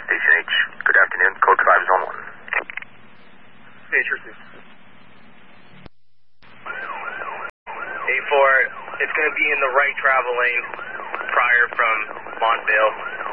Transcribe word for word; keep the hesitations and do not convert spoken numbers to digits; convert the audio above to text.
Station H, good afternoon, code five zone one. Station two. A four, it's going to be in the right travel lane prior from Montvale.